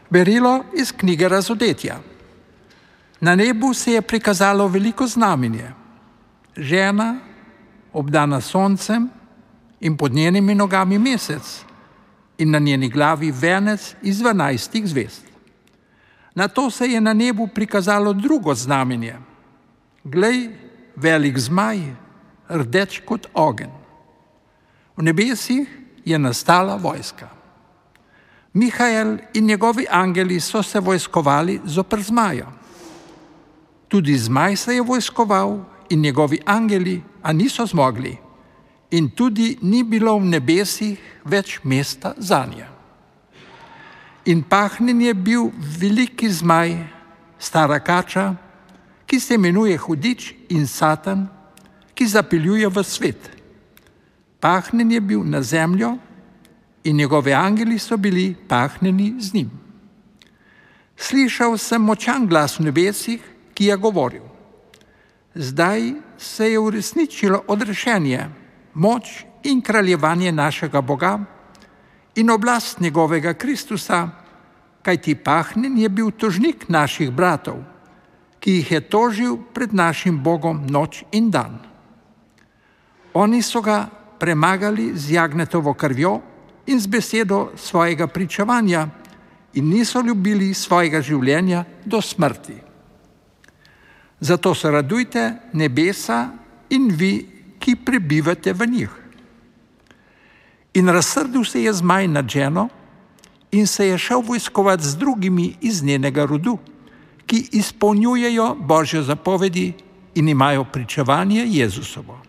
Berilo iz knjige Razodetja. Na nebu se je prikazalo veliko znamenje. Žena, obdana soncem, in pod njenimi nogami mesec, in na njeni glavi venec iz 12 zvezd. Nato se je na nebu prikazalo drugo znamenje. Glej, velik zmaj, rdeč kot ogenj. V nebesih je nastala vojska. Mihael in njegovi angeli so se vojskovali zoper zmaja. Tudi zmaj se je vojskoval in njegovi angeli, a niso zmogli. In tudi ni bilo v nebesih več mesta zanje. In pahnjen je bil veliki zmaj, stara kača, ki se imenuje Hudič in Satan, ki zapeljuje v svet. Pahnjen je bil na zemljo in njegovi angeli so bili pahnjeni z njim. Slišal sem močan glas v nebesih, ki je govoril: zdaj se je uresničilo odrešenje, moč in kraljevanje našega Boga in oblast njegovega Kristusa, kajti pahnjen je bil tožnik naših bratov, ki jih je tožil pred našim Bogom noč in dan. Oni so ga premagali z jagnjetovo krvjo in z besedo svojega pričevanja in niso ljubili svojega življenja do smrti. Zato se radujte, nebesa, in vi, ki prebivate v njih. In razsrdil se je zmaj nad ženo in se je šel vojskovat z drugimi iz njenega rodu, ki izpolnjujejo Božje zapovedi in imajo pričevanje Jezusovo.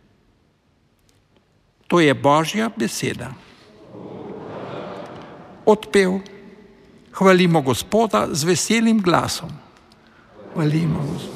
To je Božja beseda. Odpev: hvalimo Gospoda z veselim glasom. Hvalimo Gospoda.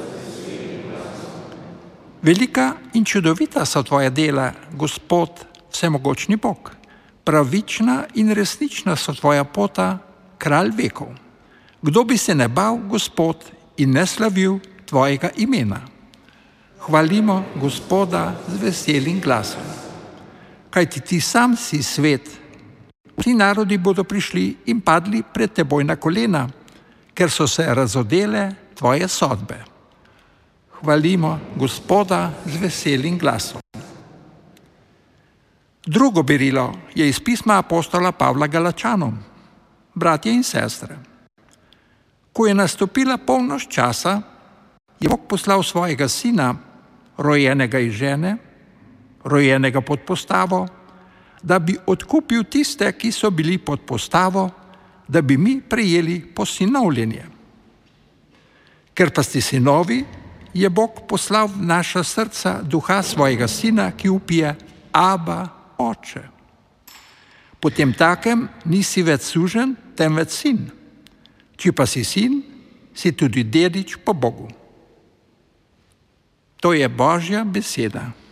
Velika in čudovita so tvoja dela, Gospod, vsemogočni Bog. Pravična in resnična so tvoja pota, kralj vekov. Kdo bi se ne bal, Gospod, in ne slavil tvojega imena? Hvalimo Gospoda z veselim glasom. Kajti ti sam si svet. Vsi narodi bodo prišli in padli pred teboj na kolena, ker so se razodele tvoje sodbe. Hvalimo Gospoda z veselim glasom. Drugo berilo je iz pisma apostola Pavla Galačanom. Bratje in sestre, ko je nastopila polnoč časa, je Bog poslal svojega sina, rojenega iz žene, rojenega pod postavo, da bi odkupil tiste, ki so bili pod postavo, da bi mi prejeli posinovljenje. Ker pa ste sinovi, je Bog poslal v naša srca duha svojega sina, ki vpije: Aba, Oče. Potem takem nisi več suženj, temveč sin. Če pa si sin, si tudi dedič po Bogu. To je Božja beseda.